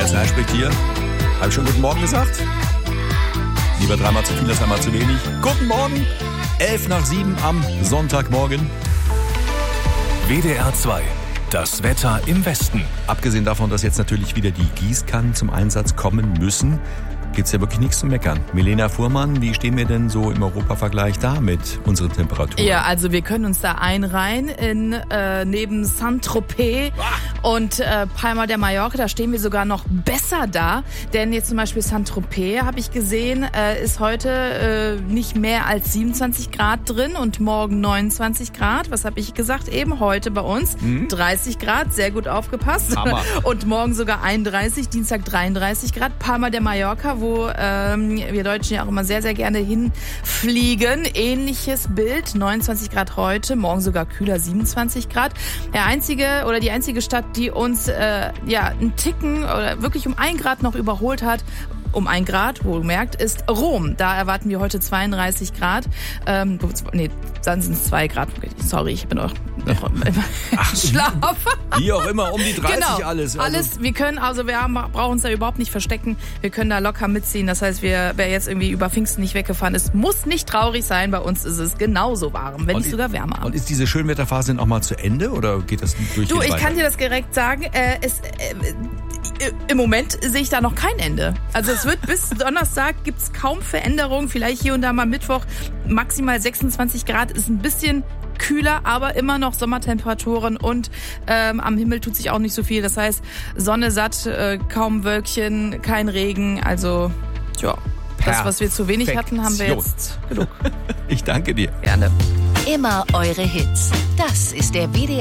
Andreas Ney spricht hier. Habe ich schon guten Morgen gesagt? Lieber dreimal zu viel als einmal zu wenig. Guten Morgen. 6:11 am Sonntagmorgen. WDR 2. Das Wetter im Westen. Abgesehen davon, dass jetzt natürlich wieder die Gießkannen zum Einsatz kommen müssen, gibt's ja wirklich nichts zu meckern. Milena Fuhrmann, wie stehen wir denn so im Europavergleich da mit unseren Temperaturen? Ja, also wir können uns da einreihen in neben Saint-Tropez und Palma de Mallorca. Da stehen wir sogar noch besser da, denn jetzt zum Beispiel Saint-Tropez, habe ich gesehen, ist heute nicht mehr als 27 Grad drin und morgen 29 Grad. Was habe ich gesagt eben? Heute bei uns 30 Grad, sehr gut aufgepasst. Hammer. Und morgen sogar 31, Dienstag 33 Grad. Palma de Mallorca, wo wir Deutschen ja auch immer sehr, sehr gerne hinfliegen. Ähnliches Bild, 29 Grad heute, morgen sogar kühler, 27 Grad. Der einzige oder die einzige Stadt, die uns einen Ticken oder wirklich um 1 Grad noch überholt hat, um 1 Grad, wohlgemerkt, ist Rom. Da erwarten wir heute 32 Grad. Dann sind es 2 Grad. Sorry, ich bin noch im Schlaf. Wie auch immer, um die 30 genau, alles. Wir können, brauchen uns da überhaupt nicht verstecken. Wir können da locker mitziehen. Das heißt, wer jetzt irgendwie über Pfingsten nicht weggefahren ist, muss nicht traurig sein. Bei uns ist es genauso warm, wenn nicht sogar wärmer. Und ist diese Schönwetterphase denn auch mal zu Ende oder geht das durch? Du, ich kann dir das direkt sagen. Im Moment sehe ich da noch kein Ende. Also es wird bis Donnerstag gibt's kaum Veränderungen. Vielleicht hier und da mal Mittwoch maximal 26 Grad. Ist ein bisschen kühler, aber immer noch Sommertemperaturen und am Himmel tut sich auch nicht so viel. Das heißt, Sonne satt, kaum Wölkchen, kein Regen. Also, das, was wir zu wenig hatten, haben wir jetzt genug. Ich danke dir. Gerne. Immer eure Hits. Das ist der WDR